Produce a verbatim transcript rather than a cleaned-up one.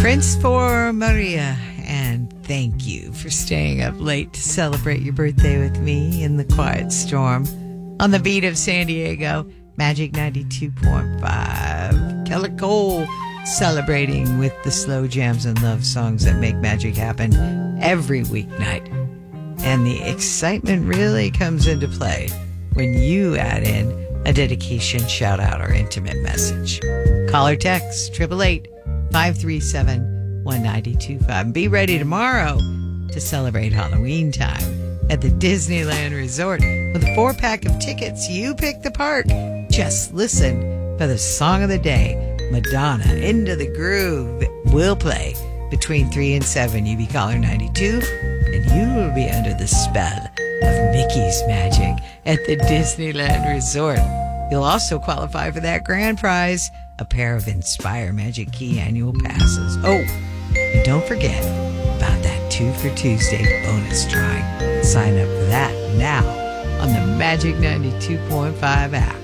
Prince for Maria, and thank you for staying up late to celebrate your birthday with me in the quiet storm. On the beat of San Diego, Magic ninety-two point five. Kelly Cole celebrating with the slow jams and love songs that make magic happen every weeknight. And the excitement really comes into play when you add in a dedication, shout out, or intimate message. Call or text eight eight eight, five three seven, one nine two five. And be ready tomorrow to celebrate Halloween time at the Disneyland Resort with a four-pack of tickets. You pick the park. Just listen for the song of the day. Madonna, Into the Groove, will play between three and seven. You be caller ninety-two, and you will be under the spell of Mickey's magic at the Disneyland Resort. You'll also qualify for that grand prize, a pair of Inspire Magic Key annual passes. Oh, and don't forget about that Two for Tuesday bonus drawing. Sign up for that now on the Magic ninety-two point five app.